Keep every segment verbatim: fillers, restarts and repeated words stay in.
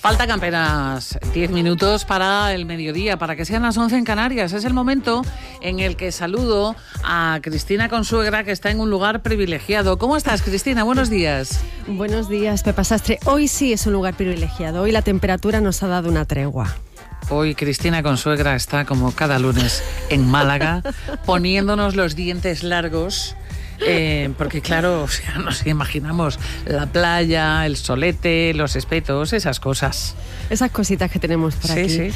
Faltan apenas diez minutos para el mediodía, para que sean las once en Canarias. Es el momento en el que saludo a Cristina Consuegra, que está en un lugar privilegiado. ¿Cómo estás, Cristina? Buenos días. Buenos días, Pepa Sastre. Hoy sí es un lugar privilegiado. Hoy la temperatura nos ha dado una tregua. Hoy Cristina Consuegra está, como cada lunes, en Málaga, poniéndonos los dientes largos. Eh, porque claro, o sea, nos imaginamos la playa, el solete, los espetos, esas cosas. Esas cositas que tenemos por sí, aquí. Sí,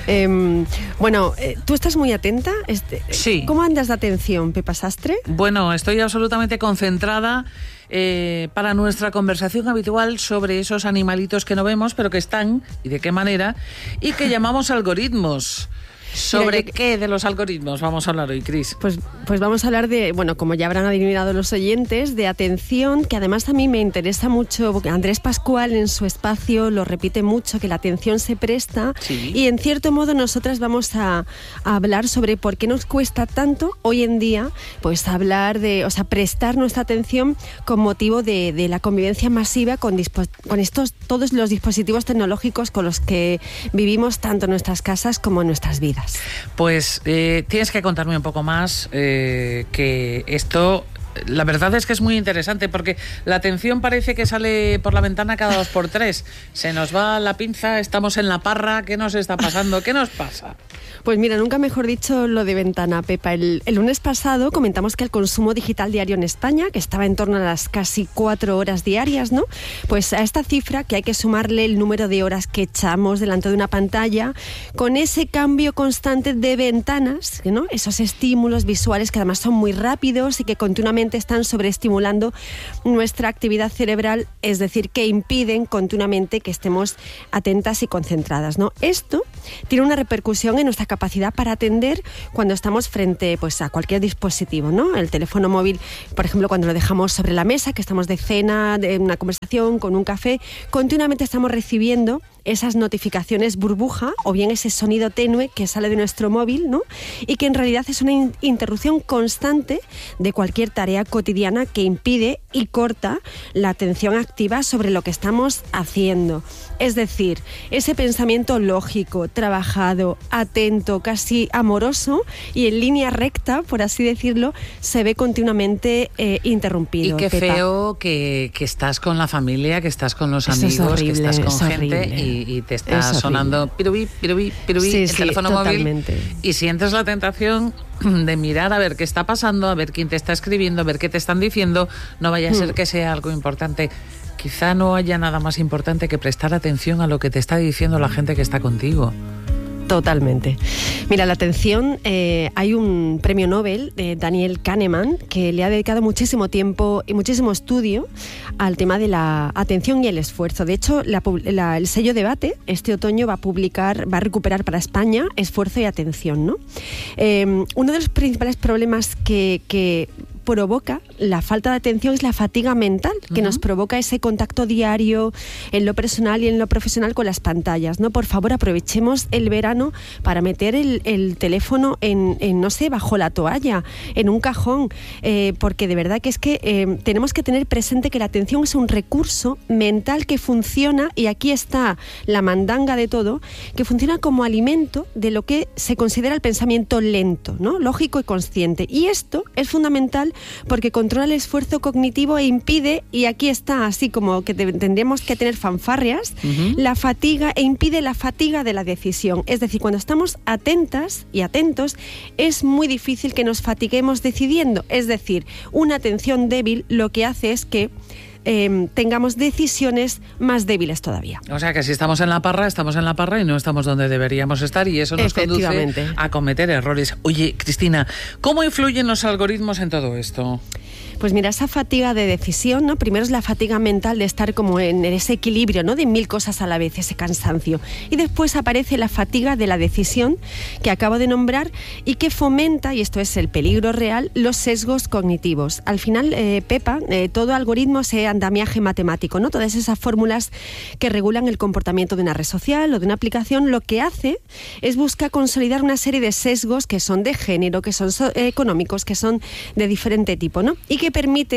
eh, Bueno, eh, ¿tú estás muy atenta? Este, sí. ¿Cómo andas de atención, Pepa Sastre? Bueno, estoy absolutamente concentrada eh, para nuestra conversación habitual sobre esos animalitos que no vemos, pero que están, y de qué manera, y que llamamos algoritmos. ¿Sobre Mira, yo... qué de los algoritmos vamos a hablar hoy, Cris? Pues, pues vamos a hablar de, bueno, como ya habrán adivinado los oyentes, de atención, que además a mí me interesa mucho, porque Andrés Pascual en su espacio lo repite mucho, que la atención se presta, sí. Y en cierto modo nosotras vamos a, a hablar sobre por qué nos cuesta tanto hoy en día, pues hablar de, o sea, prestar nuestra atención con motivo de, de la convivencia masiva con, dispo, con estos, todos los dispositivos tecnológicos con los que vivimos tanto en nuestras casas como en nuestras vidas. Pues eh, tienes que contarme un poco más, eh, que esto, la verdad es que es muy interesante, porque la atención parece que sale por la ventana cada dos por tres. Se nos va la pinza, estamos en la parra. ¿Qué nos está pasando? ¿Qué nos pasa? Pues mira, nunca mejor dicho lo de ventana, Pepa. El, el lunes pasado comentamos que el consumo digital diario en España, que estaba en torno a las casi cuatro horas diarias, ¿no? Pues a esta cifra que hay que sumarle el número de horas que echamos delante de una pantalla, con ese cambio constante de ventanas, ¿no? Esos estímulos visuales que además son muy rápidos y que continuamente están sobreestimulando nuestra actividad cerebral, es decir, que impiden continuamente que estemos atentas y concentradas, ¿no? Esto tiene una repercusión en nuestra capacidad para atender cuando estamos frente, pues, a cualquier dispositivo, ¿no? El teléfono móvil, por ejemplo, cuando lo dejamos sobre la mesa, que estamos de cena, de una conversación, con un café, continuamente estamos recibiendo esas notificaciones burbuja o bien ese sonido tenue que sale de nuestro móvil, ¿no? Y que en realidad es una in- interrupción constante de cualquier tarea cotidiana que impide y corta la atención activa sobre lo que estamos haciendo. Es decir, ese pensamiento lógico, trabajado, atento, casi amoroso y en línea recta, por así decirlo, se ve continuamente eh, interrumpido. Y qué Pepa. feo que, que estás con la familia, que estás con los Eso amigos, horrible, que estás con gente horrible. y Y, y te está sonando pirubí, pirubí, pirubí, sí, el sí, teléfono totalmente. móvil, y sientes la tentación de mirar a ver qué está pasando, a ver quién te está escribiendo, a ver qué te están diciendo. No vaya a hmm. ser que sea algo importante. Quizá no haya nada más importante que prestar atención a lo que te está diciendo la gente que está contigo. Totalmente. Mira, la atención, eh, hay un premio Nobel de Daniel Kahneman que le ha dedicado muchísimo tiempo y muchísimo estudio al tema de la atención y el esfuerzo. De hecho, la, la, el sello Debate este otoño va a publicar, va a recuperar para España esfuerzo y atención, ¿no? Eh, uno de los principales problemas que, que provoca la falta de atención es la fatiga mental, que uh-huh. nos provoca ese contacto diario en lo personal y en lo profesional con las pantallas, ¿no? Por favor, aprovechemos el verano para meter el, el teléfono en, en, no sé, bajo la toalla, en un cajón, eh, porque de verdad que es que eh, tenemos que tener presente que la atención es un recurso mental que funciona, y aquí está la mandanga de todo, que funciona como alimento de lo que se considera el pensamiento lento, ¿no? Lógico y consciente. Y esto es fundamental porque controla el esfuerzo cognitivo e impide, y aquí está así como que te, tendríamos que tener fanfarrias, uh-huh. la fatiga, e impide la fatiga de la decisión. Es decir, cuando estamos atentas y atentos, es muy difícil que nos fatiguemos decidiendo. Es decir, una atención débil lo que hace es que Eh, tengamos decisiones más débiles todavía. O sea que si estamos en la parra, estamos en la parra y no estamos donde deberíamos estar, y eso nos conduce a cometer errores. Oye, Cristina, ¿cómo influyen los algoritmos en todo esto? Pues mira, esa fatiga de decisión, ¿no? Primero es la fatiga mental de estar como en ese equilibrio, ¿no? De mil cosas a la vez, ese cansancio. Y después aparece la fatiga de la decisión que acabo de nombrar y que fomenta, y esto es el peligro real, los sesgos cognitivos. Al final, eh, Pepa, eh, todo algoritmo es andamiaje matemático, ¿no? Todas esas fórmulas que regulan el comportamiento de una red social o de una aplicación, lo que hace es buscar consolidar una serie de sesgos que son de género, que son so- económicos, que son de diferente tipo, ¿no? Y que permiten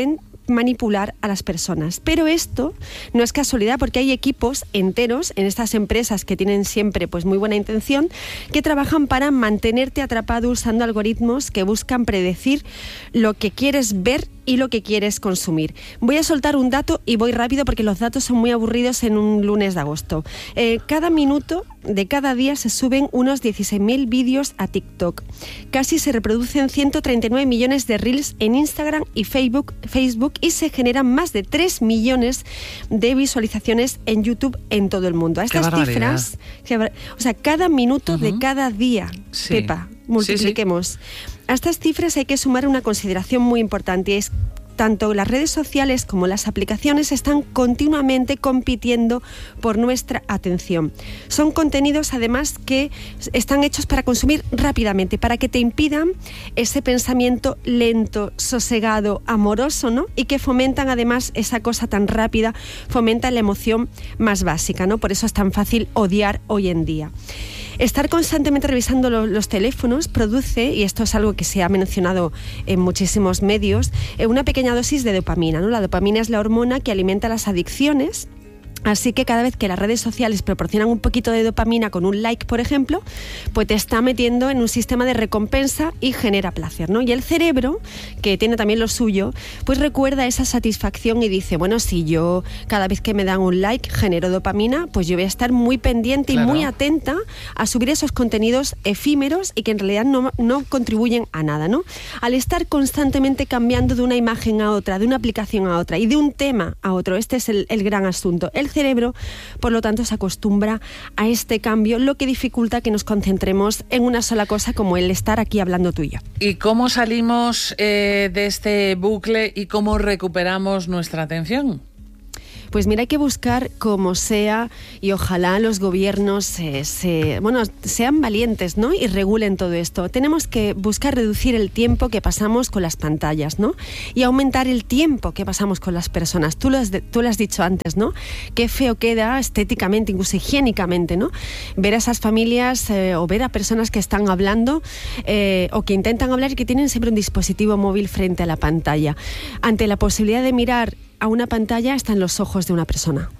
manipular a las personas. Pero esto no es casualidad, porque hay equipos enteros en estas empresas que tienen siempre pues muy buena intención, que trabajan para mantenerte atrapado usando algoritmos que buscan predecir lo que quieres ver y lo que quieres consumir. Voy a soltar un dato y voy rápido porque los datos son muy aburridos en un lunes de agosto. Eh, cada minuto de cada día se suben unos dieciséis mil vídeos a TikTok. Casi se reproducen ciento treinta y nueve millones de reels en Instagram y Facebook, Facebook y se generan más de tres millones de visualizaciones en YouTube en todo el mundo. A estas cifras, o sea, cada minuto uh-huh. de cada día, sí. Pepa, multipliquemos. Sí, sí. A estas cifras hay que sumar una consideración muy importante, es tanto las redes sociales como las aplicaciones están continuamente compitiendo por nuestra atención. Son contenidos, además, que están hechos para consumir rápidamente, para que te impidan ese pensamiento lento, sosegado, amoroso, ¿no? Y que fomentan, además, esa cosa tan rápida, fomentan la emoción más básica, ¿no? Por eso es tan fácil odiar hoy en día. Estar constantemente revisando lo, los teléfonos produce, y esto es algo que se ha mencionado en muchísimos medios, eh, una pequeña dosis de dopamina, ¿no? La dopamina es la hormona que alimenta las adicciones. Así que cada vez que las redes sociales proporcionan un poquito de dopamina con un like, por ejemplo, pues te está metiendo en un sistema de recompensa y genera placer, ¿no? Y el cerebro, que tiene también lo suyo, pues recuerda esa satisfacción y dice, bueno, si yo cada vez que me dan un like genero dopamina, pues yo voy a estar muy pendiente claro. y muy atenta a subir esos contenidos efímeros y que en realidad no, no contribuyen a nada, ¿no? Al estar constantemente cambiando de una imagen a otra, de una aplicación a otra y de un tema a otro, este es el, el gran asunto. El cerebro, por lo tanto, se acostumbra a este cambio, lo que dificulta que nos concentremos en una sola cosa, como el estar aquí hablando tú y yo. ¿Y cómo salimos eh, de este bucle y cómo recuperamos nuestra atención? Pues mira, hay que buscar como sea, y ojalá los gobiernos eh, se, bueno, sean valientes, ¿no? Y regulen todo esto. Tenemos que buscar reducir el tiempo que pasamos con las pantallas, ¿no? Y aumentar el tiempo que pasamos con las personas. Tú lo has, de, tú lo has dicho antes, ¿no? Qué feo queda estéticamente, incluso higiénicamente, ¿no? Ver a esas familias eh, o ver a personas que están hablando eh, o que intentan hablar y que tienen siempre un dispositivo móvil frente a la pantalla. Ante la posibilidad de mirar a una pantalla están los ojos de una persona.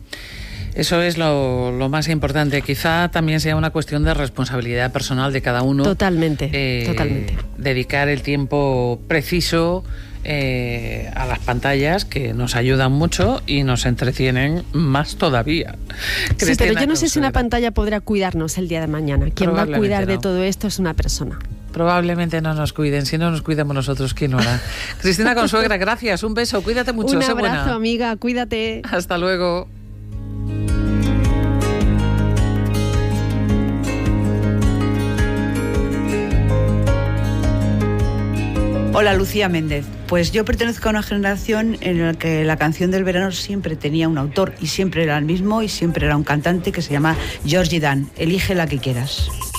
Eso es lo, lo más importante. Quizá también sea una cuestión de responsabilidad personal de cada uno. Totalmente, eh, totalmente. Dedicar el tiempo preciso eh, a las pantallas, que nos ayudan mucho y nos entretienen más todavía. Sí, Cristina, pero yo no sé si una pantalla podrá cuidarnos el día de mañana. Quien va a cuidar no. de todo esto es una persona. Probablemente no nos cuiden. Si no nos cuidamos nosotros, ¿quién lo hará? Cristina Consuegra, gracias. Un beso. Cuídate mucho. Un sé abrazo, buena. amiga. Cuídate. Hasta luego. Hola, Lucía Méndez. Pues yo pertenezco a una generación en la que la canción del verano siempre tenía un autor y siempre era el mismo y siempre era un cantante que se llama Georgie Dan. Elige la que quieras.